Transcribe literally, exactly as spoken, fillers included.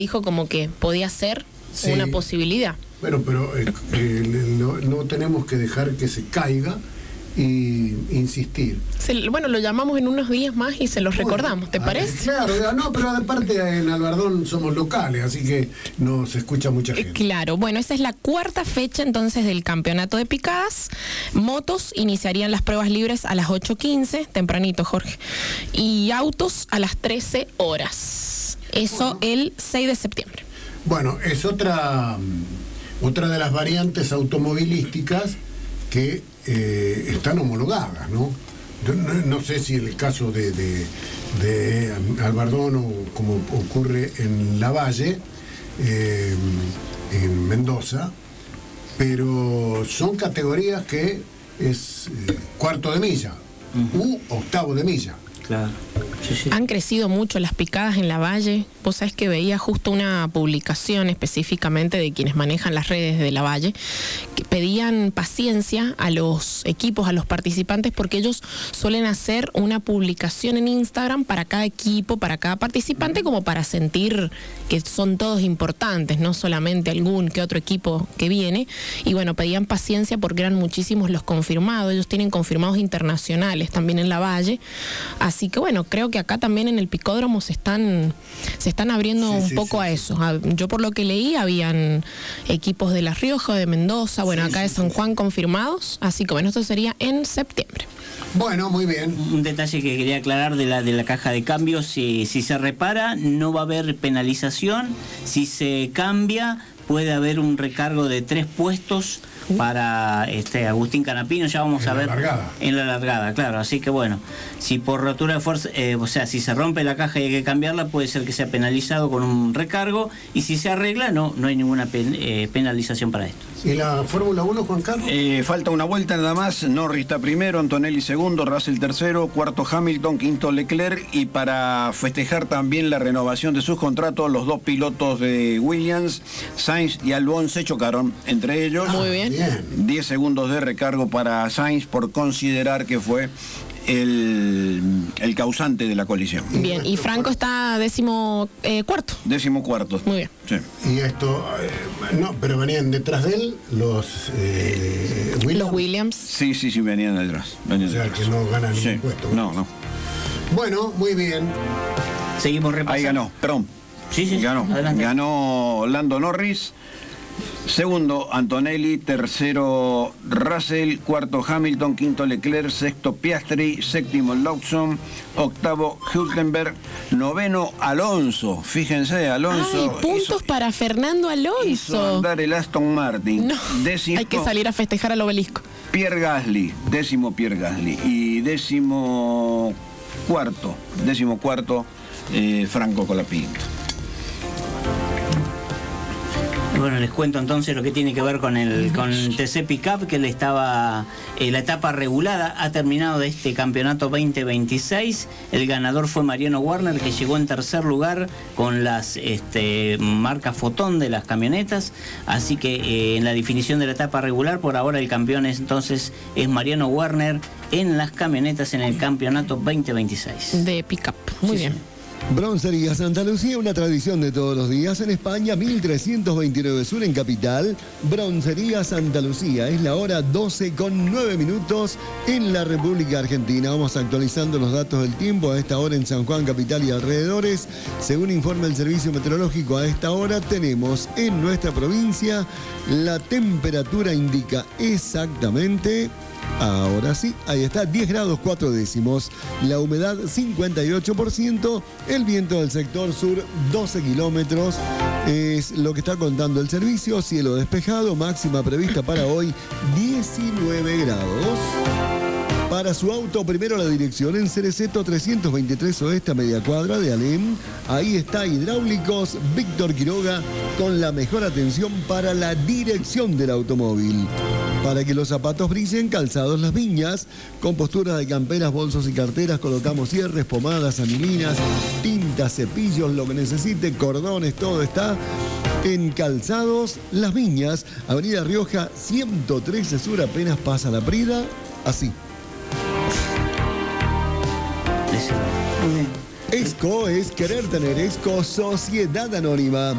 dijo como que podía ser sí. una posibilidad. Bueno, pero eh, eh, no, no tenemos que dejar que se caiga y insistir. Se, bueno, lo llamamos en unos días más y se los bueno, recordamos, ¿te parece? Claro, no, pero aparte en Albardón somos locales, así que nos escucha mucha gente. Claro, bueno, esa es la cuarta fecha entonces del campeonato de picadas. Motos iniciarían las pruebas libres a las ocho quince, tempranito, Jorge, y autos a las trece horas. Eso bueno. el seis de septiembre. Bueno, es otra, otra de las variantes automovilísticas que eh, están homologadas, ¿no? Yo no, no sé si en el caso de, de, de Albardón o como ocurre en Lavalle, eh, en Mendoza, pero son categorías que es eh, cuarto de milla uh-huh. u octavo de milla. Claro. Sí, sí. Han crecido mucho las picadas en Lavalle. Vos sabés que veía justo una publicación específicamente de quienes manejan las redes de Lavalle, que pedían paciencia a los equipos, a los participantes, porque ellos suelen hacer una publicación en Instagram para cada equipo, para cada participante, como para sentir que son todos importantes, no solamente algún que otro equipo que viene. Y bueno, pedían paciencia porque eran muchísimos los confirmados. Ellos tienen confirmados internacionales también en Lavalle. Así que bueno, creo que acá también en el picódromo se están se están abriendo sí, un sí, poco sí, a eso. Sí. Yo por lo que leí habían equipos de La Rioja, de Mendoza, bueno, sí, acá sí, de San Juan sí. confirmados, así que bueno, esto sería en septiembre. Bueno, muy bien. Un detalle que quería aclarar de la de la caja de cambios, si, si se repara no va a haber penalización, si se cambia puede haber un recargo de tres puestos para este Agustín Canapino, ya vamos en a ver la largada. en la largada, claro, así que bueno, si por rotura de fuerza, eh, o sea, si se rompe la caja y hay que cambiarla, puede ser que sea penalizado con un recargo, y si se arregla, no, no hay ninguna pen, eh, penalización para esto. ¿Y la Fórmula uno, Juan Carlos? Eh, falta una vuelta nada más. Norris está primero, Antonelli segundo, Russell tercero, cuarto Hamilton, quinto Leclerc, y para festejar también la renovación de sus contratos, los dos pilotos de Williams, Sainz y Albon, se chocaron entre ellos. Muy bien. diez segundos de recargo para Sainz por considerar que fue el, el causante de la colisión. Bien, y Franco está décimo eh, cuarto. Décimo cuarto. Muy bien. Sí. Y esto, eh, no, pero venían detrás de él los eh, Williams. Los Williams. Sí, sí, sí, venían detrás. Venían o sea, detrás. que no ganan sí. ningún puesto. ¿no? No, no. Bueno, muy bien. Seguimos repasando. Ahí ganó, perdón. Sí, sí, ganó. Adelante. Ganó Lando Norris. Segundo, Antonelli. Tercero, Russell. Cuarto, Hamilton. Quinto, Leclerc. Sexto, Piastri. Séptimo, Lawson. Octavo, Hülkenberg. Noveno, Alonso. Fíjense, Alonso. Ay, puntos hizo, para Fernando Alonso. Hizo andar el Aston Martin. No, décimo, hay que salir a festejar al obelisco. Pierre Gasly. Décimo, Pierre Gasly. Y décimo cuarto. Décimo cuarto, eh, Franco Colapinto. Bueno, les cuento entonces lo que tiene que ver con el con T C Pickup, que le estaba eh, la etapa regulada ha terminado de este campeonato veinte veintiséis. El ganador fue Mariano Warner, que llegó en tercer lugar con las este, marcas Fotón de las camionetas. Así que eh, en la definición de la etapa regular, por ahora el campeón es, entonces es Mariano Warner en las camionetas en el campeonato veinte veintiséis. De Pickup, muy sí, bien. Sí. Broncería Santa Lucía, una tradición de todos los días en España, mil trescientos veintinueve Sur en Capital. Broncería Santa Lucía, es la hora doce con nueve minutos en la República Argentina. Vamos actualizando los datos del tiempo a esta hora en San Juan, capital y alrededores. Según informa el Servicio Meteorológico, a esta hora tenemos en nuestra provincia la temperatura indica exactamente... Ahora sí, ahí está, diez grados cuatro décimos, la humedad cincuenta y ocho por ciento, el viento del sector sur doce kilómetros, es lo que está contando el servicio, cielo despejado, máxima prevista para hoy diecinueve grados. Para su auto, primero la dirección en Cereceto trescientos veintitrés Oeste a media cuadra de Alem. Ahí está Hidráulicos Víctor Quiroga con la mejor atención para la dirección del automóvil. Para que los zapatos brillen, calzados Las Viñas, con posturas de camperas, bolsos y carteras, colocamos cierres, pomadas, anilinas, tintas, cepillos, lo que necesite, cordones, todo está en Calzados Las Viñas, Avenida Rioja ciento trece Sur, apenas pasa la Prida, así. Muy bien. ESCO es querer tener. ESCO Sociedad Anónima.